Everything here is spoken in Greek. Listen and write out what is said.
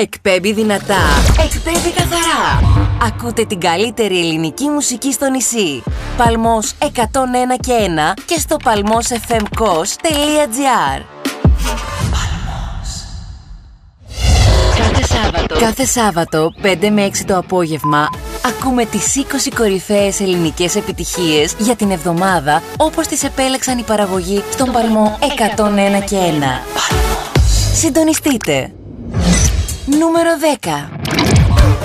Εκπέμπει δυνατά, εκπέμπει καθαρά. Ακούτε την καλύτερη ελληνική μουσική στο νησί. Παλμός 101 και 1 και στο palmosfmkos.gr. Κάθε Σάββατο 5 με 6 το απόγευμα ακούμε τις 20 κορυφαίες ελληνικές επιτυχίες για την εβδομάδα, όπως τις επέλεξαν οι παραγωγοί στον Παλμό 101 και 1. Συντονιστείτε. Νούμερο 10.